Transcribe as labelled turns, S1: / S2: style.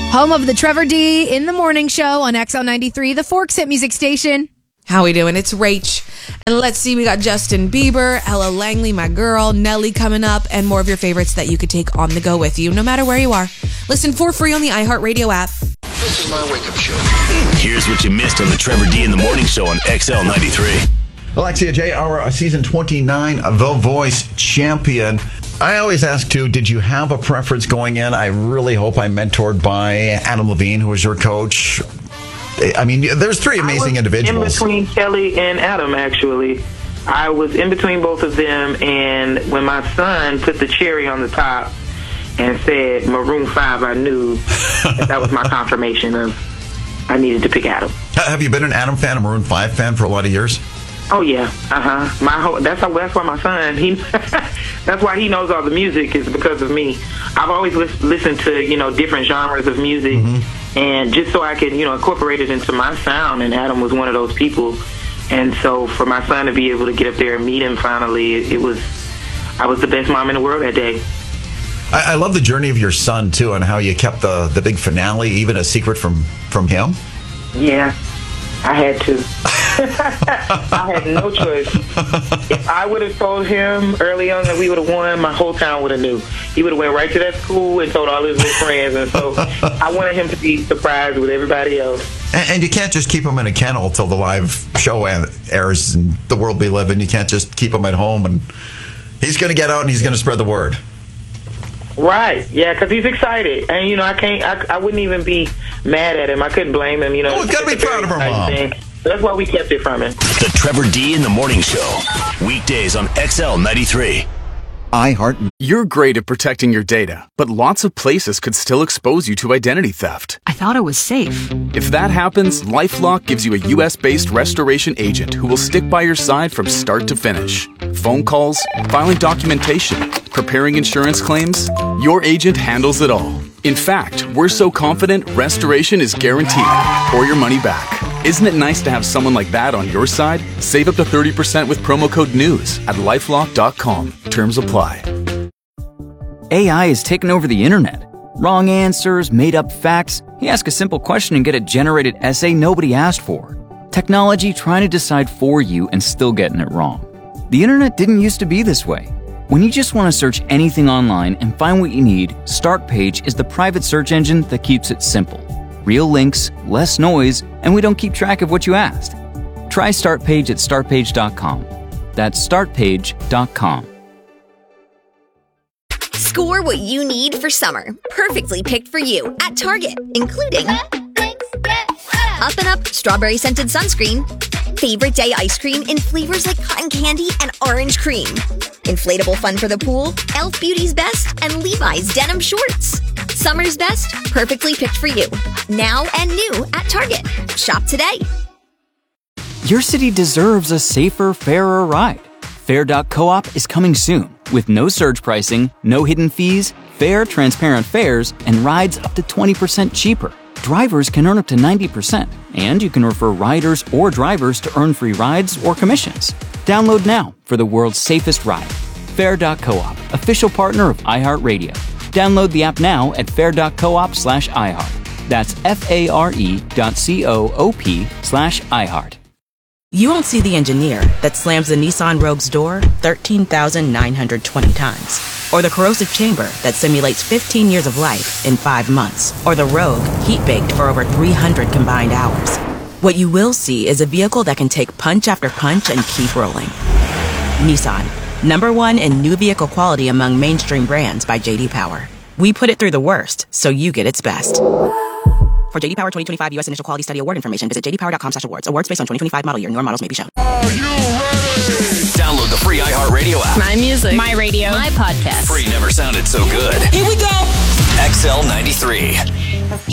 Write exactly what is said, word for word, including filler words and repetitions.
S1: Home of the Trevor D in the Morning Show on X L ninety-three, the Forks Hit Music Station.
S2: How we doing? It's Rach. And let's see, we got Justin Bieber, Ella Langley, my girl, Nelly coming up, and more of your favorites that you could take on the go with you, no matter where you are. Listen for free on the iHeartRadio app.
S3: This is my wake-up show.
S4: Here's what you missed on the Trevor D in the Morning Show on X L ninety-three.
S5: Alexia J, our season twenty-nine The Voice champion. I always ask, too, did you have a preference going in? I really hope I'm mentored by Adam Levine, who was your coach. I mean, there's three amazing
S6: I was
S5: individuals.
S6: in between Kelly and Adam, actually. I was in between both of them, and when my son put the cherry on the top and said Maroon five, I knew that, that was my confirmation of I needed to pick Adam.
S5: Have you been an Adam fan, a Maroon five fan for a lot of years?
S6: Oh yeah, uh huh. My whole that's how that's why my son he that's why he knows all the music is because of me. I've always lis- listened to you know different genres of music, mm-hmm. and just so I could you know incorporate it into my sound. And Adam was one of those people. And so for my son to be able to get up there and meet him finally, it, it was I was the best mom in the world that day.
S5: I, I love the journey of your son too, and how you kept the the big finale even a secret from from him.
S6: Yeah. I had to. I had no choice. If I would have told him early on that we would have won, my whole town would have knew. He would have went right to that school and told all his little friends. And so I wanted him to be surprised with everybody else.
S5: And, and you can't just keep him in a kennel till the live show airs in the world we live in. You can't just keep him at home. And he's going to get out and he's going to spread the word.
S6: Right, yeah, because he's excited, and you know I can't, I, I wouldn't even be mad at him. I couldn't blame him, you know.
S5: Oh, we've got to be proud of her mom.
S6: Thing. That's why we kept it from him.
S4: The Trevor D in the Morning Show, weekdays on X L ninety-three.
S7: iHeart. You're great at protecting your data, but lots of places could still expose you to identity theft.
S8: I thought it was safe.
S7: If that happens, LifeLock gives you a U S-based restoration agent who will stick by your side from start to finish. Phone calls, filing documentation, preparing insurance claims, your agent handles it all. In fact, we're so confident restoration is guaranteed or your money back. Isn't it nice to have someone like that on your side? Save up to thirty percent with promo code NEWS at lifelock dot com. Terms apply.
S9: A I has taken over the internet. Wrong answers, made-up facts. You ask a simple question and get a generated essay nobody asked for. Technology trying to decide for you and still getting it wrong. The internet didn't used to be this way. When you just want to search anything online and find what you need, Startpage is the private search engine that keeps it simple. Real links, less noise, and we don't keep track of what you asked. Try Startpage at start page dot com. That's start page dot com.
S10: Score what you need for summer. Perfectly picked for you at Target, including Up and Up Strawberry Scented Sunscreen, Favorite Day Ice Cream in flavors like cotton candy and orange cream, Inflatable Fun for the Pool, e l f Beauty's Best, and Levi's Denim Shorts. Summer's best, perfectly picked for you. Now and new at Target. Shop today.
S9: Your city deserves a safer, fairer ride. Fair dot coop is coming soon with no surge pricing, no hidden fees, fair, transparent fares, and rides up to twenty percent cheaper. Drivers can earn up to ninety percent, and you can refer riders or drivers to earn free rides or commissions. Download now for the world's safest ride. Fair dot coop, official partner of iHeartRadio. Download the app now at fair dot coop slash iHeart. That's F-A-R-E dot C-O-O-P slash iHeart.
S11: You won't see the engineer that slams the Nissan Rogue's door thirteen thousand nine hundred twenty times. Or the corrosive chamber that simulates fifteen years of life in five months. Or the Rogue heat-baked for over three hundred combined hours. What you will see is a vehicle that can take punch after punch and keep rolling. Nissan, number one in new vehicle quality among mainstream brands by J D Power. We put it through the worst, so you get its best. For J D Power twenty twenty-five U S Initial Quality Study Award information, visit j d power dot com slash awards. Awards based on twenty twenty-five model year. Newer models may be shown.
S4: Are you ready? Download the free iHeartRadio app.
S8: My music. My radio. My podcast.
S4: Free never sounded so good.
S8: Here we go.
S4: X L ninety-three.